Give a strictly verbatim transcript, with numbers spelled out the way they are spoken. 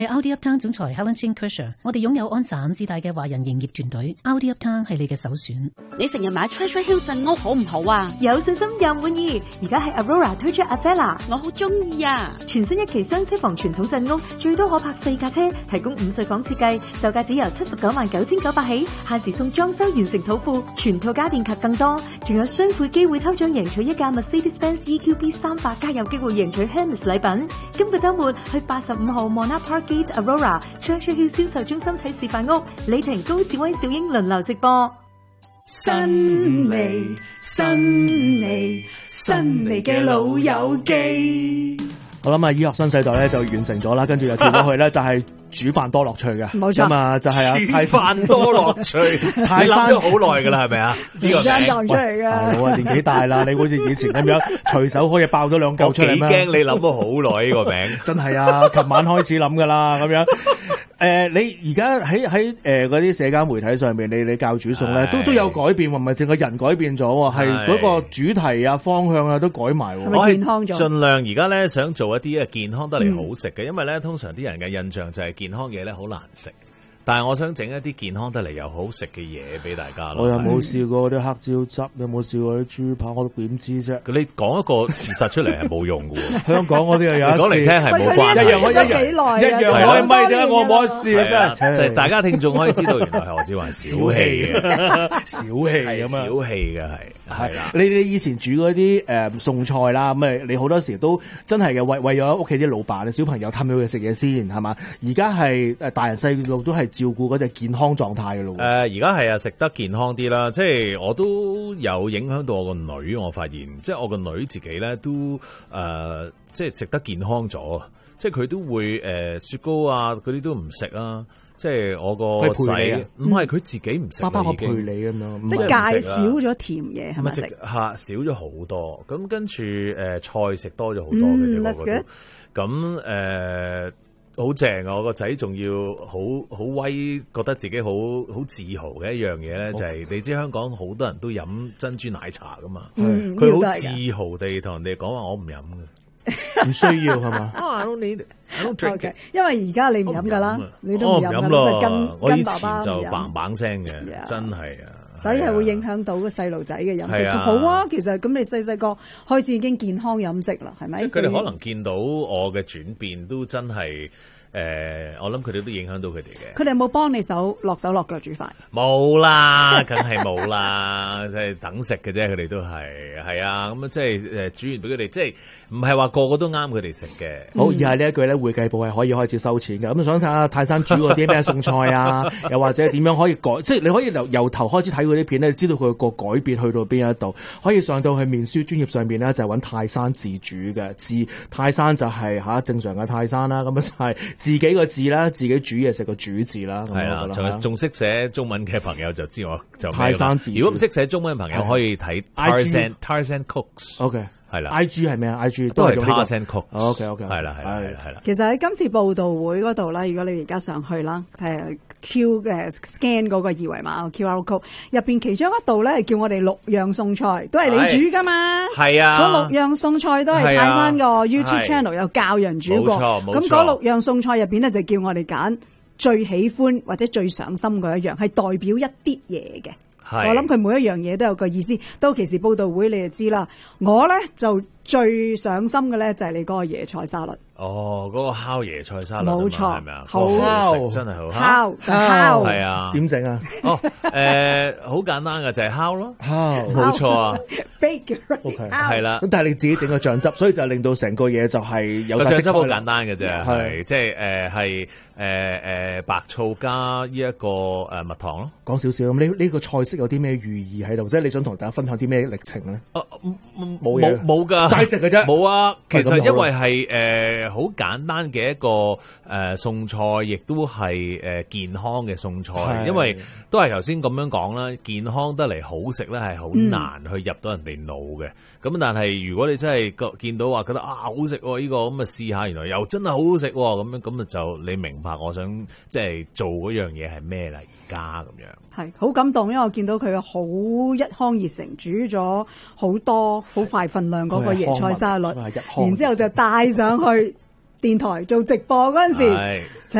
係 Audi Uptown 總裁 Helen Chin Kershaw， 我哋擁有安省至大嘅華人營業團隊 ，Audi Uptown 係你嘅首選。 你成日買 Treasure Hill 鎮屋好唔好啊？ 有信心又滿意，而家係 Aurora 推出 Avella， 我好中意啊！ 全新一期雙車房傳統鎮屋，最多可泊四架車，提供午睡房設計，售價只由七十九萬九千九百起，限時送裝修完成土庫，全套家電及更多，仲有雙倍機會抽獎贏取一架 Mercedes-Benz E Q B 三百，加有機會贏取 Hermes 禮品。今個週末去八十五號 Mona Parkgate Aurora Treasure Hill 銷售中心睇示範屋，李婷、高志威、小英輪流直播。 新味新味新味嘅老友記。 我諗啊，醫學新世代咧就完成咗啦，跟住就跳咗去咧就係煮飯多樂趣嘅， 冇錯。 咁啊就係啊， 煮飯多樂趣，泰山都好耐噶啦，係咪啊？呢個生撞出嚟噶， 我啊年紀大啦，你好似以前咁樣隨手可以爆咗兩嚿出嚟咩？ 我幾驚你諗咗好耐呢個名， 真係啊！琴晚開始諗噶啦，咁樣。誒、呃，你而家喺喺誒嗰啲社交媒體上面，你你教煮餸咧，都都有改變喎，唔係淨係人改變咗喎，係嗰個主題啊、方向啊都改埋喎。 係咪健康咗？ 盡量而家咧想做一啲健康得嚟好食嘅，嗯、因為咧通常啲人嘅印象就係健康嘢咧好難食。但係我想整一啲健康得嚟又好食嘅嘢俾大家咯。 我又冇試過啲黑椒汁，有冇試過啲豬扒？我都點知啫？ 你講一個事實出嚟係冇用嘅喎。 香港嗰啲又有一講嚟聽係冇關係。 一樣我一樣一樣我咪啫，我冇得試啊！真係。 就係大家聽眾可以知道，原來係何志華小氣嘅， 小氣咁啊！ 小氣嘅係係啦。 你你以前煮嗰啲誒餸菜啦，咁誒你好多時都真係嘅為為咗屋企啲老闆、小朋友氹佢食嘢先係嘛？而家係誒大人細路都係照顧嗰隻健康狀態嘅咯。 誒而家係啊，食得健康啲啦，即係我都有影響到我個女，我發現即係我個女自己咧都誒、呃、即係食得健康咗，即係佢都會誒、呃、雪糕啊嗰啲都唔食啦。即係我個仔唔係佢自己唔食， 爸爸我陪你咁樣， 即係戒少咗甜嘢係咪食？ 嚇少咗好多，咁跟住誒、呃、菜食多咗好多嘅，我覺得。咁誒好正啊！我個仔仲要好好威，覺得自己好好自豪嘅一樣嘢咧，就係、是、你知香港好多人都飲珍珠奶茶噶嘛，佢好、嗯、自豪地同人哋講話我唔飲嘅， 唔需要係嘛？ 啊，I don't need it，I don't drink it。 因為而家你唔飲噶啦，你都唔飲咯。 跟我以前就棒棒聲嘅，真係啊！ 所以係會影響到個細路仔嘅飲食。好啊，其實咁你細細個開始已經健康飲食啦，係咪？ 即係佢哋可能見到我嘅轉變，都真係。誒、呃，我諗佢哋都影響到佢哋嘅。 佢哋有冇幫你手落手落腳煮飯？ 冇啦，梗係冇啦，即係等食嘅啫。佢哋都係係啊，咁啊，即係誒煮完俾佢哋，即係唔係話個個都啱佢哋食嘅。 好，以下呢一句咧，會計部係可以開始收錢嘅。咁想睇下泰山煮嗰啲咩餸菜啊，又或者點樣可以改，即係你可以由由頭開始睇嗰啲片咧，知道佢個改變去到邊一度，可以上到去面書專頁上邊咧，就揾泰山自煮嘅自泰山就係、是、嚇、啊、正常嘅泰山啦，咁啊就係、是。自己個字啦，自己煮嘢食個煮字啦，係啦， 仲仲識寫中文嘅朋友就知我就泰山字。 如果唔識寫中文嘅朋友可以睇 Tarzan Tarzan Cooks。OK， 係啦。I G 係咩啊 ？I G 都係 Tarzan Cooks。OK OK， 係啦係啦係啦。 其實喺今次報道會嗰度咧，如果你而家上去啦，係 Q 嘅 scan 嗰個二維碼 Q R code 入邊其中一度咧係叫我哋六樣餸菜，都係你煮噶嘛？係啊，嗰六樣餸菜都係泰山個 YouTube channel 有教人煮過。咁嗰六樣餸菜入邊咧就叫我哋揀最喜歡或者最上心嗰一樣，係代表一啲嘢嘅。我諗佢每一樣嘢都有個意思。到其時報道會你就知啦。我咧就最上心嘅咧就係你嗰個椰菜沙律。 哦，嗰、那個烤椰菜沙律冇錯， 係咪啊？ 好食真係好烤就烤， 係啊？ 點整啊？ 哦，誒、呃，好簡單嘅就係、是、烤咯，烤冇錯啊。 bake 係啦， 咁但係你自己整個醬汁，所以就令到成個嘢就係有醬汁好簡單嘅啫，係即係誒係誒誒白醋加呢一個誒蜜糖咯。 講少少咁，呢呢個菜式有啲咩寓意喺度？即係你想同大家分享啲咩歷程咧？ 冇冇冇噶， 齋食嘅啫。 冇啊，其實因為係誒好簡單嘅一個誒餸菜，亦都係誒健康嘅餸菜。因為都係頭先咁樣講啦，健康得嚟好食咧，係好難去入到人哋腦嘅。咁但係如果你真係見到話覺得啊好食喎呢個，咁啊試下，原來又真係好好食喎，咁樣咁啊就你明白我想即係做嗰樣嘢係咩啦？而家咁樣係好感動，因為我見到佢好一腔熱誠，煮咗好多好快份量嗰個椰菜沙律，然之後就帶上去電台做直播嗰陣時。